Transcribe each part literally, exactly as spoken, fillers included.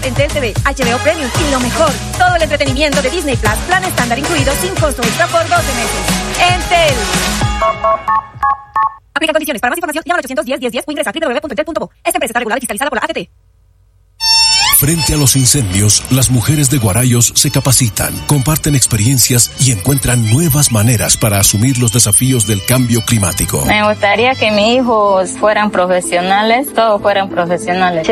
Entel T V, H B O Premium y lo mejor, todo el entretenimiento de Disney Plus, plan estándar incluido sin costo extra por doce meses. Entel. Aplica condiciones. Para más información, llama al ochocientos diez, diez, diez o ingresa a doble u doble u doble u punto entel punto bo. Esta empresa está regulada y fiscalizada por la A F T. Frente a los incendios, las mujeres de Guarayos se capacitan, comparten experiencias y encuentran nuevas maneras para asumir los desafíos del cambio climático. Me gustaría que mis hijos fueran profesionales, todos fueran profesionales.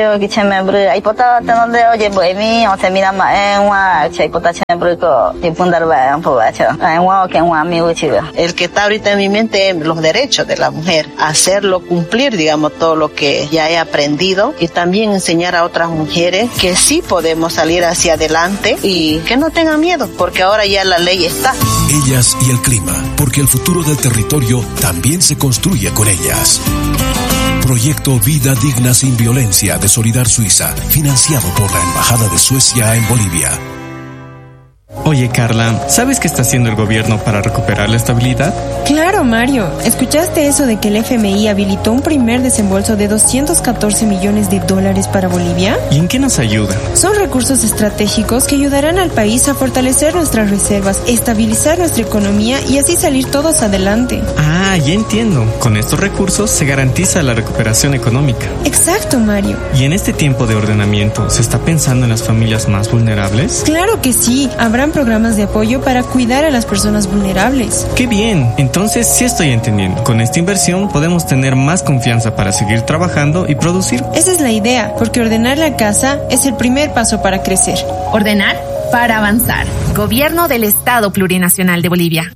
El que está ahorita en mi mente es los derechos de la mujer, hacerlo cumplir, digamos, todo lo que ya he aprendido y también enseñar a otras mujeres que sí podemos salir hacia adelante y que no tengan miedo, porque ahora ya la ley está. Ellas y el clima, porque el futuro del territorio también se construye con ellas. Proyecto Vida Digna Sin Violencia de Solidar Suiza, financiado por la Embajada de Suecia en Bolivia. Oye, Carla, ¿sabes qué está haciendo el gobierno para recuperar la estabilidad? Claro, Mario. ¿Escuchaste eso de que el F M I habilitó un primer desembolso de doscientos catorce millones de dólares para Bolivia? ¿Y en qué nos ayuda? Son recursos estratégicos que ayudarán al país a fortalecer nuestras reservas, estabilizar nuestra economía y así salir todos adelante. Ah, ya entiendo. Con estos recursos se garantiza la recuperación económica. Exacto, Mario. ¿Y en este tiempo de ordenamiento se está pensando en las familias más vulnerables? Claro que sí. Habrán programas de apoyo para cuidar a las personas vulnerables. ¡Qué bien! Entonces sí estoy entendiendo. Con esta inversión podemos tener más confianza para seguir trabajando y producir. Esa es la idea, porque ordenar la casa es el primer paso para crecer. Ordenar para avanzar. Gobierno del Estado Plurinacional de Bolivia.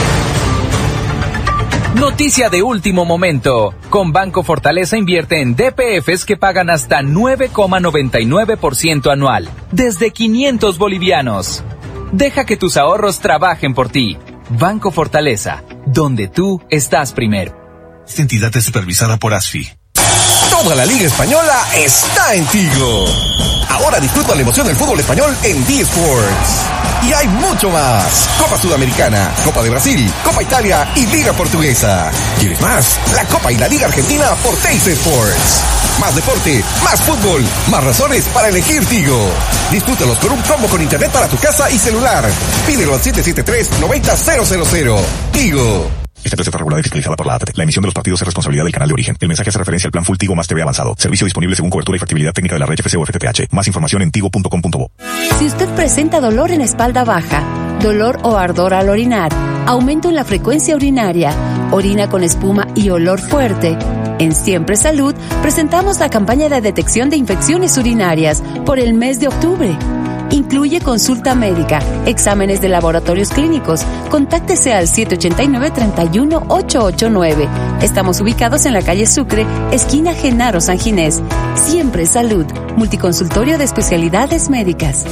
Noticia de último momento. Con Banco Fortaleza invierte en D P Fs que pagan hasta nueve coma noventa y nueve por ciento anual, desde quinientos bolivianos. Deja que tus ahorros trabajen por ti. Banco Fortaleza, donde tú estás primero. Esta entidad es supervisada por A S F I. Toda la Liga Española está en Tigo. Ahora disfruta la emoción del fútbol español en D-Sports. Y hay mucho más. Copa Sudamericana, Copa de Brasil, Copa Italia y Liga Portuguesa. ¿Quieres más? La Copa y la Liga Argentina por Teis Sports. Más deporte, más fútbol, más razones para elegir Tigo. Disfrútalos con un combo con internet para tu casa y celular. Pídelo al siete siete tres, nueve cero cero cero. Tigo. Esta empresa está regulada y fiscalizada por la A T T. La emisión de los partidos es responsabilidad del canal de origen. El mensaje hace referencia al plan Full Tigo más T V avanzado. Servicio disponible según cobertura y factibilidad técnica de la red F C o F T T H. Más información en tigo punto com punto bo. Si usted presenta dolor en espalda baja, dolor o ardor al orinar, aumento en la frecuencia urinaria, orina con espuma y olor fuerte, en Siempre Salud presentamos la campaña de detección de infecciones urinarias por el mes de octubre. Incluye consulta médica, exámenes de laboratorios clínicos. Contáctese al siete ocho nueve, tres uno, ocho ocho nueve. Estamos ubicados en la calle Sucre, esquina Genaro San Ginés. Siempre Salud, multiconsultorio de especialidades médicas.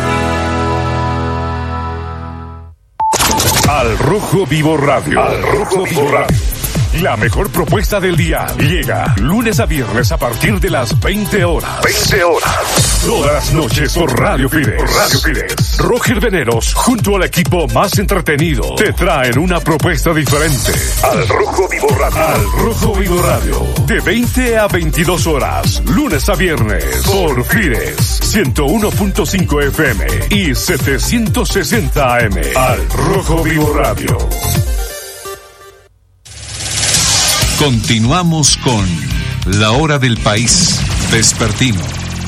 Al Rojo Vivo Radio. Al Rojo Vivo Radio. La mejor propuesta del día llega lunes a viernes a partir de las veinte horas. veinte horas. Todas las noches por Radio Fides. Por Radio Fides. Roger Veneros, junto al equipo más entretenido, te traen una propuesta diferente. Al Rojo Vivo Radio. Al Rojo Vivo Radio. De veinte a veintidós horas. Lunes a viernes. Por Fides. ciento uno punto cinco F M y setecientos sesenta A M. Al Rojo Vivo Radio. Continuamos con La Hora del País Vespertino.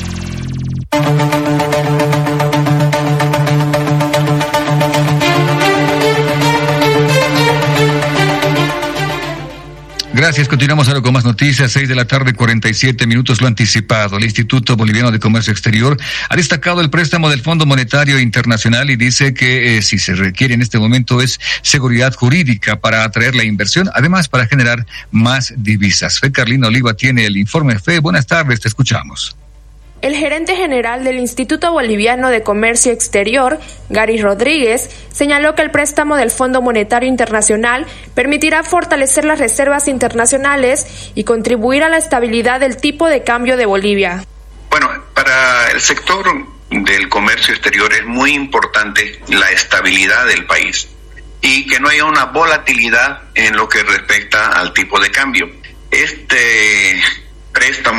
Gracias, continuamos ahora con más noticias. Seis de la tarde, cuarenta y siete minutos, lo anticipado. El Instituto Boliviano de Comercio Exterior ha destacado el préstamo del Fondo Monetario Internacional y dice que eh, si se requiere en este momento es seguridad jurídica para atraer la inversión, además para generar más divisas. Fe Carlina Oliva tiene el informe. Fe, buenas tardes, te escuchamos. El gerente general del Instituto Boliviano de Comercio Exterior, Gary Rodríguez, señaló que el préstamo del Fondo Monetario Internacional permitirá fortalecer las reservas internacionales y contribuir a la estabilidad del tipo de cambio de Bolivia. Bueno, para el sector del comercio exterior es muy importante la estabilidad del país y que no haya una volatilidad en lo que respecta al tipo de cambio. Este préstamo de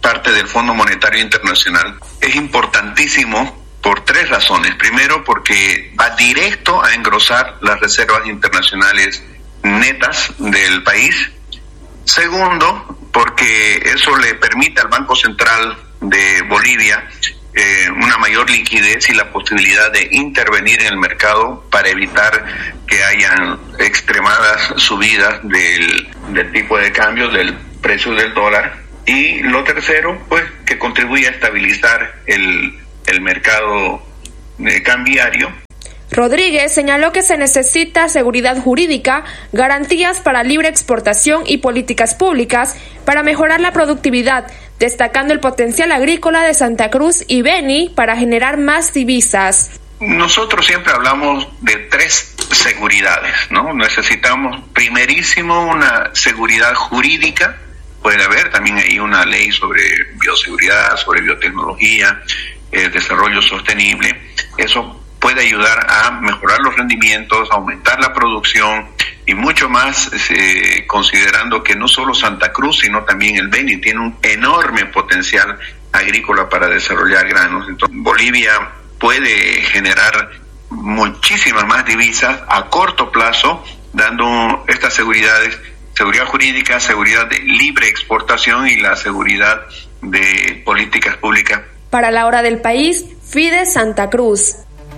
parte del Fondo Monetario Internacional es importantísimo por tres razones. Primero, porque va directo a engrosar las reservas internacionales netas del país. Segundo, porque eso le permite al Banco Central de Bolivia eh, una mayor liquidez y la posibilidad de intervenir en el mercado para evitar que hayan extremadas subidas del, del tipo de cambio, del precio del dólar. Y lo tercero, pues, que contribuye a estabilizar el, el mercado eh, cambiario. Rodríguez señaló que se necesita seguridad jurídica, garantías para libre exportación y políticas públicas para mejorar la productividad, destacando el potencial agrícola de Santa Cruz y Beni para generar más divisas. Nosotros siempre hablamos de tres seguridades, ¿no? Necesitamos primerísimo una seguridad jurídica. Puede haber también ahí una ley sobre bioseguridad, sobre biotecnología, eh, desarrollo sostenible. Eso puede ayudar a mejorar los rendimientos, aumentar la producción y mucho más, eh, considerando que no solo Santa Cruz, sino también el Beni tiene un enorme potencial agrícola para desarrollar granos. Entonces, Bolivia puede generar muchísimas más divisas a corto plazo, dando estas seguridades, seguridad jurídica, seguridad de libre exportación y la seguridad de políticas públicas. Para la hora del país, Fides Santa Cruz.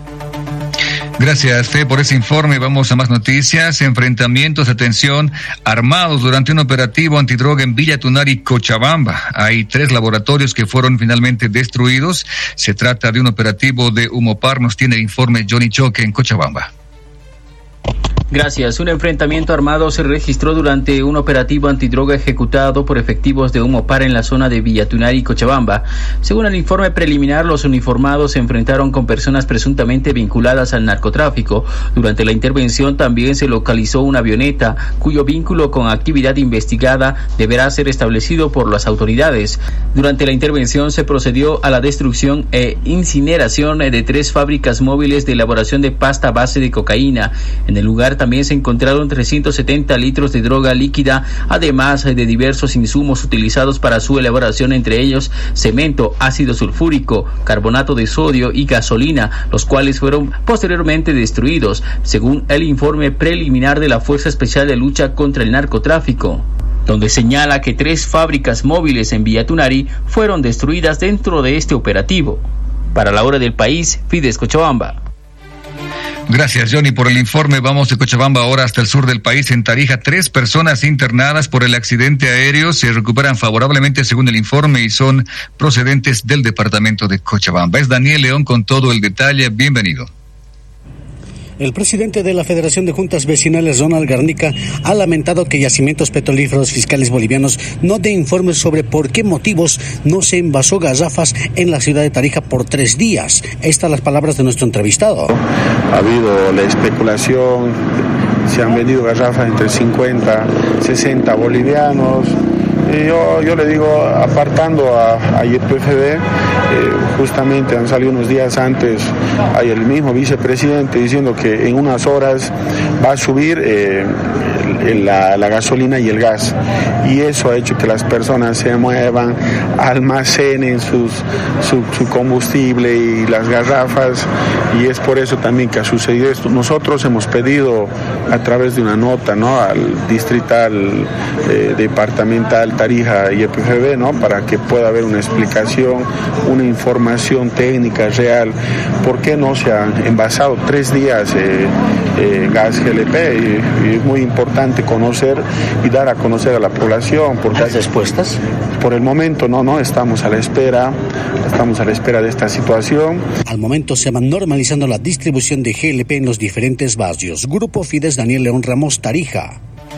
Gracias, Fe, por ese informe. Vamos a más noticias. Enfrentamientos, atención, armados durante un operativo antidroga en Villa Tunari, Cochabamba. Hay tres laboratorios que fueron finalmente destruidos. Se trata de un operativo de Humopar. Nos tiene el informe Johnny Choque en Cochabamba. Gracias. Un enfrentamiento armado se registró durante un operativo antidroga ejecutado por efectivos de Humopar en la zona de Villatunari, Cochabamba. Según el informe preliminar, los uniformados se enfrentaron con personas presuntamente vinculadas al narcotráfico. Durante la intervención también se localizó una avioneta cuyo vínculo con actividad investigada deberá ser establecido por las autoridades. Durante la intervención se procedió a la destrucción e incineración de tres fábricas móviles de elaboración de pasta a base de cocaína. En el lugar también se encontraron trescientos setenta litros de droga líquida, además de diversos insumos utilizados para su elaboración, entre ellos cemento, ácido sulfúrico, carbonato de sodio y gasolina, los cuales fueron posteriormente destruidos, según el informe preliminar de la Fuerza Especial de Lucha contra el Narcotráfico, donde señala que tres fábricas móviles en Villatunari fueron destruidas dentro de este operativo. Para la hora del país, Fides Cochabamba. Gracias, Johnny, por el informe. Vamos de Cochabamba ahora hasta el sur del país. En Tarija, tres personas internadas por el accidente aéreo se recuperan favorablemente según el informe y son procedentes del departamento de Cochabamba. Es Daniel León con todo el detalle. Bienvenido. El presidente de la Federación de Juntas Vecinales, Ronald Garnica, ha lamentado que Yacimientos Petrolíferos Fiscales Bolivianos no dé informes sobre por qué motivos no se envasó garrafas en la ciudad de Tarija por tres días. Estas las palabras de nuestro entrevistado. Ha habido la especulación, se han vendido garrafas entre cincuenta, sesenta bolivianos. Y yo, yo le digo, apartando a, a Y P F B, eh, justamente han salido unos días antes, hay el mismo vicepresidente diciendo que en unas horas va a subir eh, la, la gasolina y el gas. Y eso ha hecho que las personas se muevan, almacenen sus, su, su combustible y las garrafas. Y es por eso también que ha sucedido esto. Nosotros hemos pedido a través de una nota, ¿no?, al distrital eh, departamental Tarija y Y P F B, ¿no?, para que pueda haber una explicación, una información técnica real. ¿Por qué no se han envasado tres días eh, eh, gas G L P? Y, y es muy importante conocer y dar a conocer a la población. Porque ¿las respuestas? Por el momento no, no, estamos a la espera, estamos a la espera de esta situación. Al momento se va normalizando la distribución de G L P en los diferentes barrios. Grupo Fides, Daniel León Ramos, Tarija.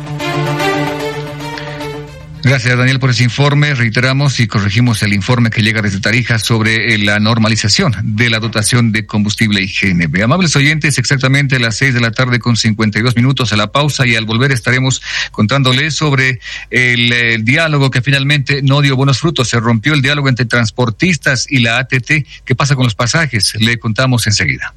Gracias, Daniel, por ese informe. Reiteramos y corregimos el informe que llega desde Tarija sobre la normalización de la dotación de combustible y G N B. Amables oyentes, exactamente a las seis de la tarde con cincuenta y dos minutos a la pausa, y al volver estaremos contándoles sobre el, el diálogo que finalmente no dio buenos frutos. Se rompió el diálogo entre transportistas y la A T T. ¿Qué pasa con los pasajes? Le contamos enseguida.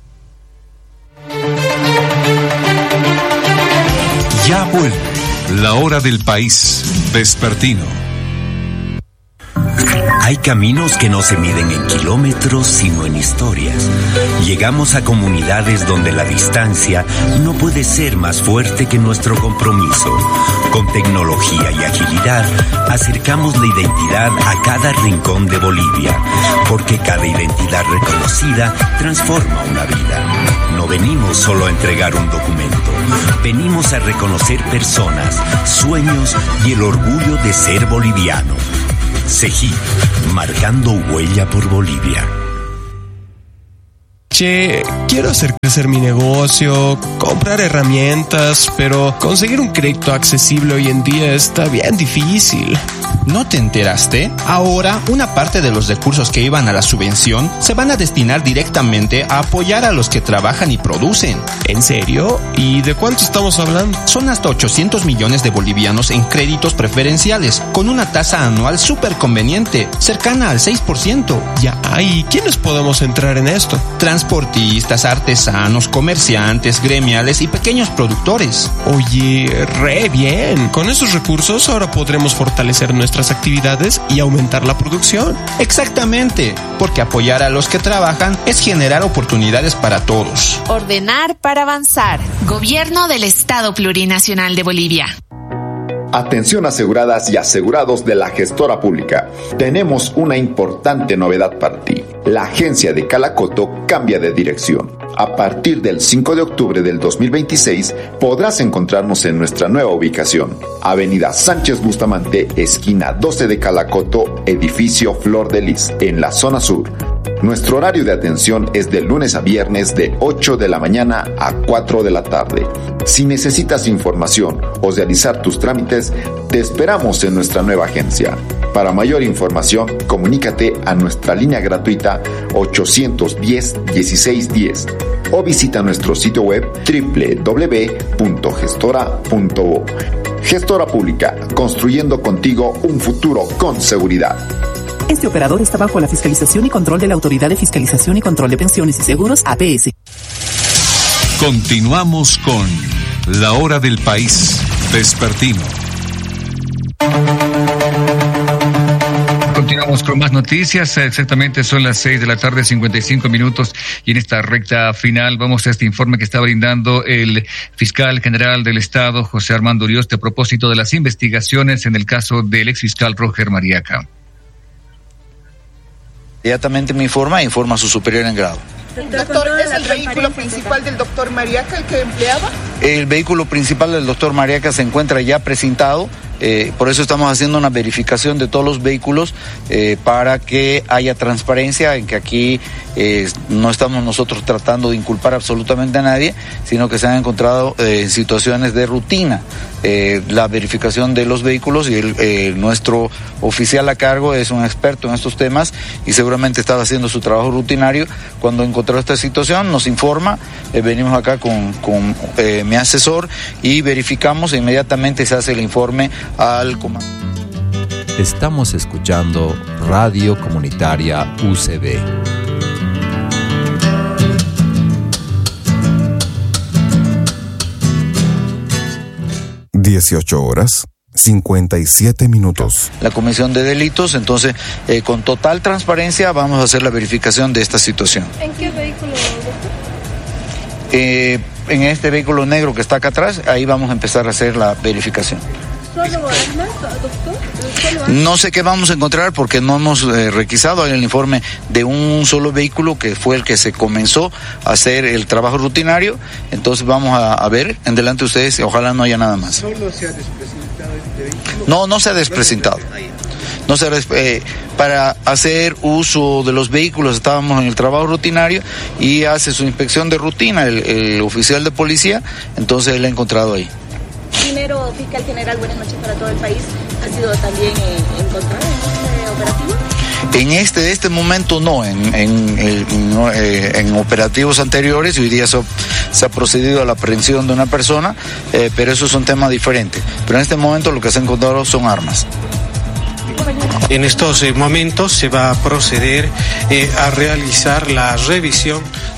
Ya vuelve la hora del país vespertino. Hay caminos que no se miden en kilómetros, sino en historias. Llegamos a comunidades donde la distancia no puede ser más fuerte que nuestro compromiso. Con tecnología y agilidad, acercamos la identidad a cada rincón de Bolivia, porque cada identidad reconocida transforma una vida. No venimos solo a entregar un documento, venimos a reconocer personas, sueños y el orgullo de ser boliviano. Cejí, marcando huella por Bolivia. Che, quiero hacer crecer mi negocio, comprar herramientas, pero conseguir un crédito accesible hoy en día está bien difícil. ¿No te enteraste? Ahora, una parte de los recursos que iban a la subvención se van a destinar directamente a apoyar a los que trabajan y producen. ¿En serio? ¿Y de cuánto estamos hablando? Son hasta ochocientos millones de bolivianos en créditos preferenciales, con una tasa anual súper conveniente, cercana al seis por ciento. Ya, ¿y quiénes podemos entrar en esto? Transportistas, artesanos, comerciantes, gremiales y pequeños productores. Oye, re bien. Con esos recursos ahora podremos fortalecer nuestras actividades y aumentar la producción. Exactamente, porque apoyar a los que trabajan es generar oportunidades para todos. Ordenar para avanzar. Gobierno del Estado Plurinacional de Bolivia. Atención aseguradas y asegurados de la gestora pública. Tenemos una importante novedad para ti. La agencia de Calacoto cambia de dirección. A partir del cinco de octubre del dos mil veintiséis podrás encontrarnos en nuestra nueva ubicación. Avenida Sánchez Bustamante, esquina doce de Calacoto, edificio Flor de Lis, en la zona sur. Nuestro horario de atención es de lunes a viernes de ocho de la mañana a cuatro de la tarde. Si necesitas información o realizar tus trámites, te esperamos en nuestra nueva agencia. Para mayor información, comunícate a nuestra línea gratuita ochocientos diez, dieciséis diez o visita nuestro sitio web doble u doble u doble u punto gestora punto bo. Gestora Pública, construyendo contigo un futuro con seguridad. Este operador está bajo la fiscalización y control de la Autoridad de Fiscalización y Control de Pensiones y Seguros, A P S. Continuamos con La Hora del País. Despertino. Continuamos con más noticias. Exactamente son las seis de la tarde, cincuenta y cinco minutos. Y en esta recta final vamos a este informe que está brindando el fiscal general del Estado, José Armando Urioste, a propósito de las investigaciones en el caso del exfiscal Roger Mariaca. Inmediatamente me informa e informa a su superior en grado. Doctor, ¿es el vehículo principal del doctor Mariaca el que empleaba? El vehículo principal del doctor Mariaca se encuentra ya precintado, eh, por eso estamos haciendo una verificación de todos los vehículos eh, para que haya transparencia en que aquí eh, no estamos nosotros tratando de inculpar absolutamente a nadie, sino que se han encontrado eh, situaciones de rutina. Eh, la verificación de los vehículos y el, eh, nuestro oficial a cargo es un experto en estos temas y seguramente estaba haciendo su trabajo rutinario. Cuando encontró esta situación nos informa, eh, venimos acá con, con eh, mi asesor y verificamos e inmediatamente se hace el informe al comando. Estamos escuchando Radio Comunitaria U C B. dieciocho horas, cincuenta y siete minutos. La comisión de delitos, entonces, eh, con total transparencia vamos a hacer la verificación de esta situación. ¿En qué vehículo, doctor? Eh, en este vehículo negro que está acá atrás, ahí vamos a empezar a hacer la verificación. ¿Solo armas, doctor? ¿Solo armas? No sé qué vamos a encontrar porque no hemos eh, requisado el informe de un solo vehículo que fue el que se comenzó a hacer el trabajo rutinario. Entonces vamos a, a ver en delante ustedes, ojalá no haya nada más. ¿Solo se ha desprecintado este vehículo? No, no se ha desprecintado. No se, eh, para hacer uso de los vehículos estábamos en el trabajo rutinario y hace su inspección de rutina el, el oficial de policía, entonces él ha encontrado ahí. Primero, fiscal general, buenas noches para todo el país. ¿Ha sido también eh, encontrado en este operativo? En este, de este momento no, en, en, en, eh, en operativos anteriores, hoy día se, se ha procedido a la aprehensión de una persona, eh, pero eso es un tema diferente. Pero en este momento lo que se ha encontrado son armas. En estos eh, momentos se va a proceder eh, a realizar la revisión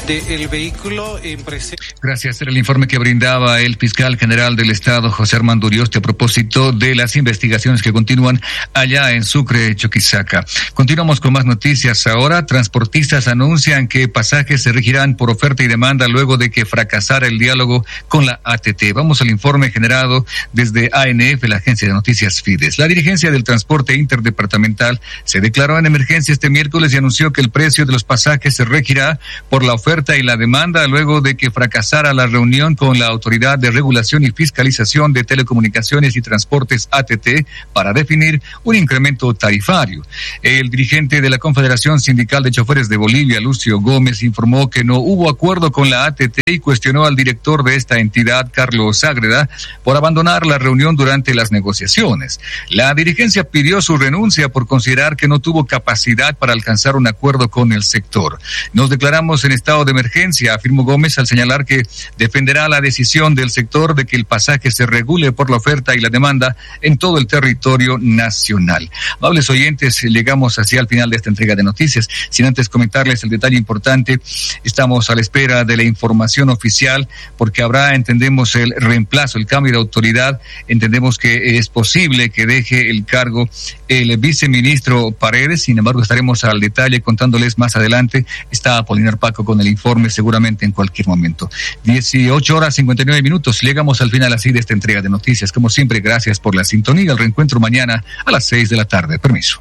del vehículo en presencia. Gracias. Era el informe que brindaba el fiscal general del Estado, José Armando Urioste, a propósito de las investigaciones que continúan allá en Sucre, Chuquisaca. Continuamos con más noticias. Ahora, transportistas anuncian que pasajes se regirán por oferta y demanda luego de que fracasara el diálogo con la A T T. Vamos al informe generado desde A N F, la agencia de noticias Fides. La dirigencia del transporte interdepartamental se declaró en emergencia este miércoles y anunció que el precio de los pasajes se regirá por la oferta y la demanda luego de que fracasara la reunión con la Autoridad de Regulación y Fiscalización de Telecomunicaciones y Transportes A T T para definir un incremento tarifario. El dirigente de la Confederación Sindical de Choferes de Bolivia, Lucio Gómez, informó que no hubo acuerdo con la A T T y cuestionó al director de esta entidad, Carlos Ágreda, por abandonar la reunión durante las negociaciones. La dirigencia pidió su renuncia por considerar que no tuvo capacidad para alcanzar un acuerdo con el sector. Nos declaramos en estado de emergencia, afirmó Gómez al señalar que defenderá la decisión del sector de que el pasaje se regule por la oferta y la demanda en todo el territorio nacional. Amables oyentes, llegamos hacia el final de esta entrega de noticias. Sin antes comentarles el detalle importante, estamos a la espera de la información oficial porque habrá, entendemos, el reemplazo, el cambio de autoridad. Entendemos que es posible que deje el cargo el viceministro Paredes, sin embargo estaremos al detalle contándoles más adelante. Está Apolinar Paco con el informe seguramente en cualquier momento. dieciocho horas cincuenta y nueve minutos, llegamos al final así de esta entrega de noticias. Como siempre, gracias por la sintonía. El reencuentro mañana a las seis de la tarde. Permiso.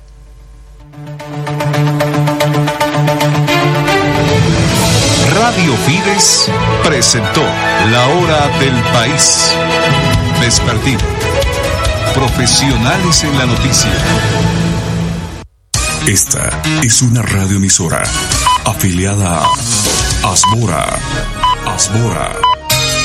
Radio Fides presentó La Hora del País. Vespertino. Profesionales en la noticia. Esta es una radioemisora afiliada a Asbora. Asbora.